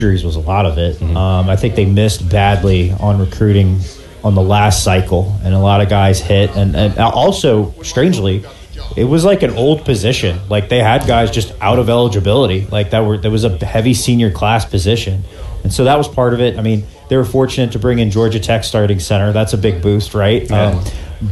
injuries was a lot of it. I think they missed badly on recruiting on the last cycle, and a lot of guys hit. And also, strangely, it was like an old position. Like, they had guys just out of eligibility. Like, there was a heavy senior class position. And so that was part of it. I mean, they were fortunate to bring in Georgia Tech starting center. That's a big boost, right? Yeah.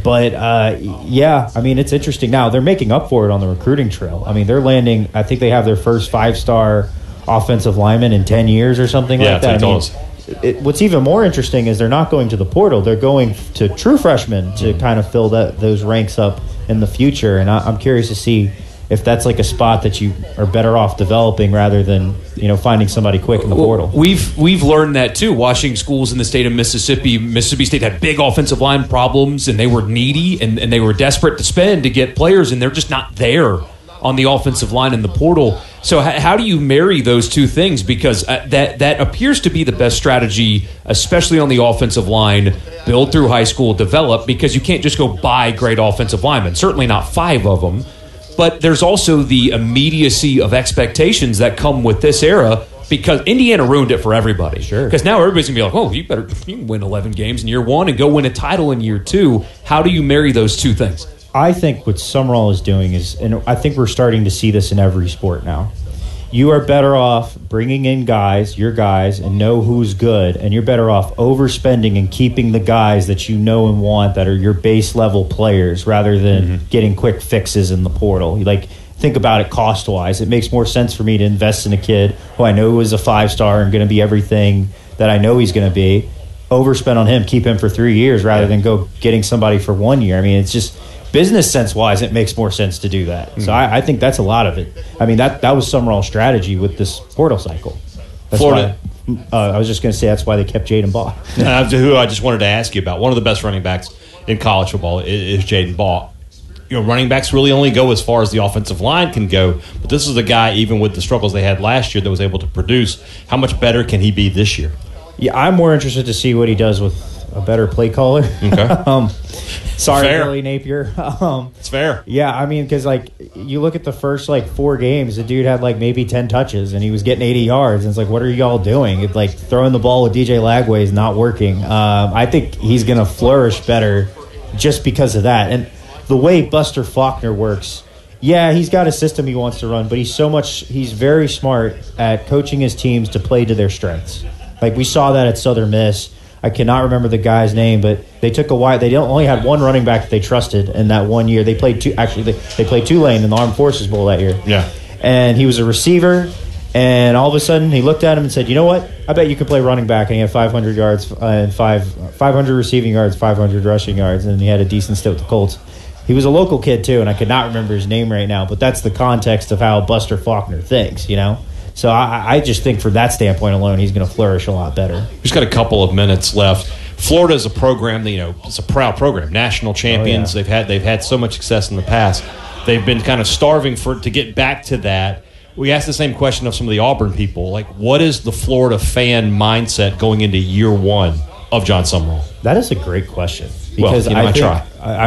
I mean, it's interesting. Now, they're making up for it on the recruiting trail. I mean, they're landing, I think they have their first 5-star offensive lineman in 10 years or something like that. What's even more interesting is they're not going to the portal. They're going to true freshmen to kind of fill those ranks up in the future. And I'm curious to see if that's like a spot that you are better off developing rather than, finding somebody quick in the portal. We've learned that too. Watching schools in the state of Mississippi. Mississippi State had big offensive line problems, and they were needy and they were desperate to spend to get players, and they're just not there on the offensive line in the portal. So how do you marry those two things? Because that appears to be the best strategy, especially on the offensive line, build through high school, develop, because you can't just go buy great offensive linemen, certainly not 5 of them. But there's also the immediacy of expectations that come with this era, because Indiana ruined it for everybody. Sure. Because now everybody's going to be like, you can win 11 games in year 1 and go win a title in year 2. How do you marry those two things? I think what Summerall is doing is, and I think we're starting to see this in every sport now, you are better off bringing in your guys, and know who's good, and you're better off overspending and keeping the guys that you know and want that are your base level players rather than getting quick fixes in the portal. Like, think about it cost-wise. It makes more sense for me to invest in a kid who I know is a 5-star and going to be everything that I know he's going to be, overspend on him, keep him for 3 years rather than go getting somebody for 1 year. I mean, it's just business sense-wise, it makes more sense to do that. So I think that's a lot of it. I mean, that was Summerall's strategy with this portal cycle. That's Florida. I was just going to say that's why they kept Jaden Baugh. Who I just wanted to ask you about. One of the best running backs in college football is Jaden Baugh. Running backs really only go as far as the offensive line can go, but this is a guy, even with the struggles they had last year, that was able to produce. How much better can he be this year? Yeah, I'm more interested to see what he does with a better play caller. Okay. Sorry, Fair. Billy Napier. It's fair. Yeah, I mean, because you look at the first 4 games, the dude had maybe 10 touches and he was getting 80 yards. And it's what are y'all doing? It's throwing the ball with DJ Lagway is not working. I think he's going to flourish better just because of that. And the way Buster Faulkner works, yeah, he's got a system he wants to run, but he's very smart at coaching his teams to play to their strengths. We saw that at Southern Miss. I cannot remember the guy's name, but they took a while. They only had one running back that they trusted in that 1 year. They played they played Tulane in the Armed Forces Bowl that year. Yeah. And he was a receiver, and all of a sudden he looked at him and said, "You know what? I bet you could play running back." And he had 500 yards and 500 receiving yards, 500 rushing yards, and he had a decent stint with the Colts. He was a local kid too, and I could not remember his name right now, but that's the context of how Buster Faulkner thinks, So I just think from that standpoint alone, he's going to flourish a lot better. We've got a couple of minutes left. Florida is a program that, it's a proud program. National champions. Oh, yeah. They've had so much success in the past. They've been kind of starving to get back to that. We asked the same question of some of the Auburn people. What is the Florida fan mindset going into year 1 of John Summerall? That is a great question. Because I try.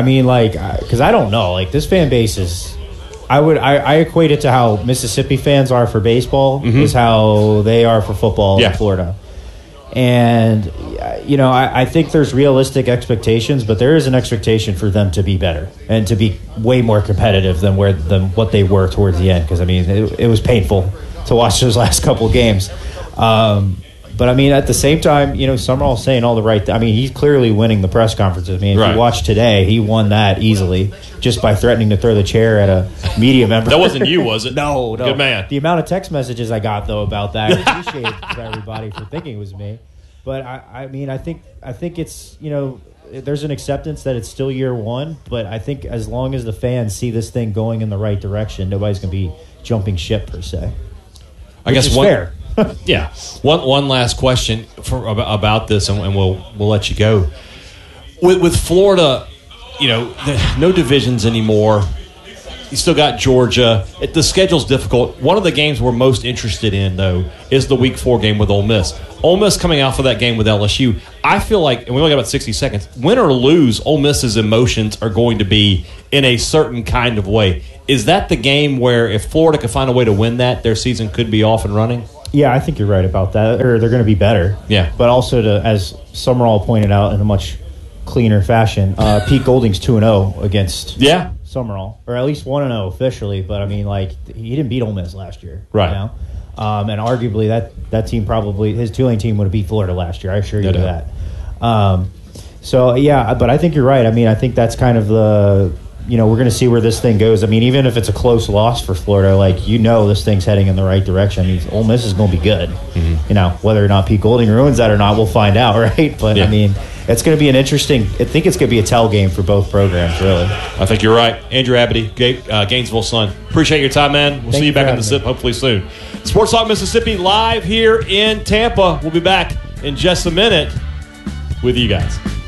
Because I don't know. This fan base is... I equate it to how Mississippi fans are for baseball is how they are for football in Florida. And, I think there's realistic expectations, but there is an expectation for them to be better and to be way more competitive than what they were towards the end. Because, it was painful to watch those last couple of games. But, at the same time, Summerall's saying all the right he's clearly winning the press conferences. If you watch today, he won that easily just by threatening to throw the chair at a media member. That wasn't you, was it? No. Good man. The amount of text messages I got, though, about that, I appreciate everybody for thinking it was me. But, I think it's, there's an acceptance that it's still year 1. But I think as long as the fans see this thing going in the right direction, nobody's going to be jumping ship, per se. I guess fair. Yeah. One last question about this, and we'll let you go. With Florida, no divisions anymore. You still got Georgia. The schedule's difficult. One of the games we're most interested in, though, is the Week 4 game with Ole Miss. Ole Miss coming off of that game with LSU. I feel like, and we only got about 60 seconds, win or lose, Ole Miss's emotions are going to be in a certain kind of way. Is that the game where if Florida could find a way to win that, their season could be off and running? Yeah, I think you're right about that. Or they're going to be better. Yeah. But also, as Summerall pointed out in a much cleaner fashion, Pete Golding's 2-0 against Summerall. Or at least 1-0 officially. But, I mean, like, he didn't beat Ole Miss last year. Right. You know? And arguably, that team probably, his Tulane team would have beat Florida last year. I assure you of that. So, yeah, but I think you're right. I mean, I think that's kind of we're going to see where this thing goes. I mean, even if it's a close loss for Florida, this thing's heading in the right direction. I mean, Ole Miss is going to be good. Mm-hmm. Whether or not Pete Golding ruins that or not, we'll find out, right? But, I mean, it's going to be I think it's going to be a tell game for both programs, really. I think you're right. Andrew Abity, Gainesville Sun. Appreciate your time, man. We'll see you back in the SIP hopefully soon. Sports Talk Mississippi live here in Tampa. We'll be back in just a minute with you guys.